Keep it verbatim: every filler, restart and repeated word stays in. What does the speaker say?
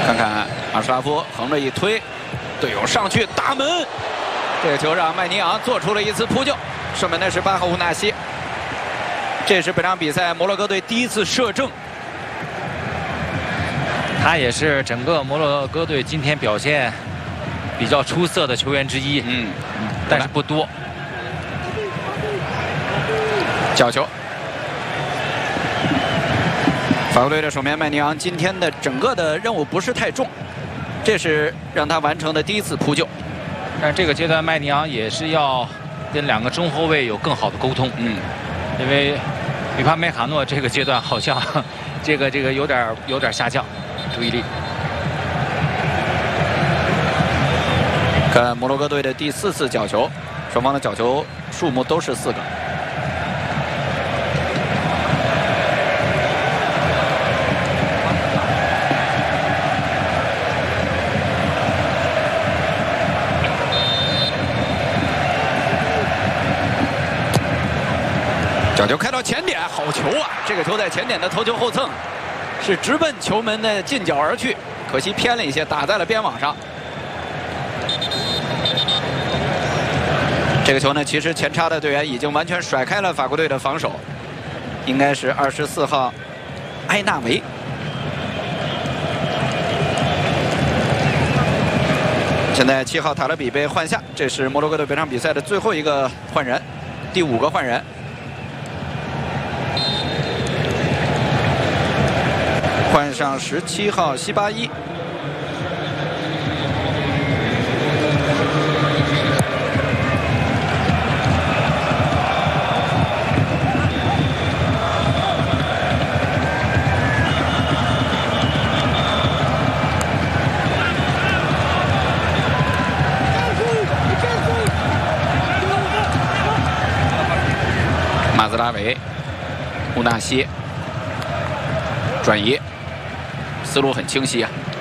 看看阿什拉夫横着一推，队友上去打门，这个球让麦尼昂做出了一次扑救，射门的是巴赫乌纳西。这是本场比赛摩洛哥队第一次射正。 他也是整个摩洛哥队今天表现比较出色的球员之一， 嗯， 但是不多。 角球，法国队的守门员麦尼昂今天的整个的任务不是太重，这是让他完成的第一次扑救。 但这个阶段麦尼昂也是要跟两个中后卫有更好的沟通， 嗯， 因为吕帕梅卡诺这个阶段好像这个这个有点有点下降。 注意力。 看摩洛哥队的第四次角球，双方的角球数目都是四个。角球开到前点，好球啊！这个球在前点的头球后蹭。 是直奔球门的近角而去，可惜偏了一些，打在了边网上。这个球呢，其实前插的队员已经完全甩开了法国队的防守，应该是二十四号埃纳维。现在七号塔勒比被换下，这是摩洛哥队本场比赛的最后一个换人，第五个换人。 换上十七号西巴伊，马兹拉维、乌纳西转移。 思路很清晰啊。